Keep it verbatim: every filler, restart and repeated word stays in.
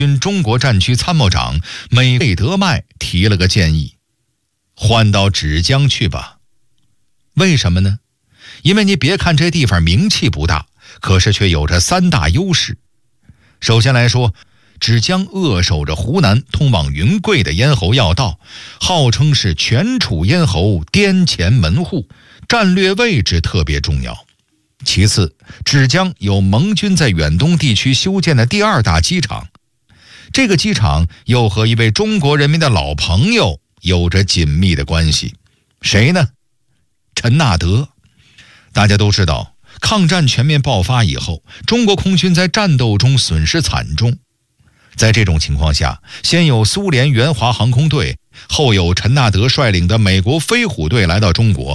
军中国战区参谋长美贝德迈提了个建议，换到芷江去吧。为什么呢？因为你别看这地方名气不大，可是却有着三大优势。首先来说，芷江扼守着湖南通往云贵的咽喉要道，号称是全楚咽喉滇黔门户，战略位置特别重要。其次，芷江有盟军在远东地区修建的第二大机场，这个机场又和一位中国人民的老朋友有着紧密的关系。谁呢？陈纳德。大家都知道，抗战全面爆发以后，中国空军在战斗中损失惨重。在这种情况下，先有苏联援华航空队，后有陈纳德率领的美国飞虎队来到中国，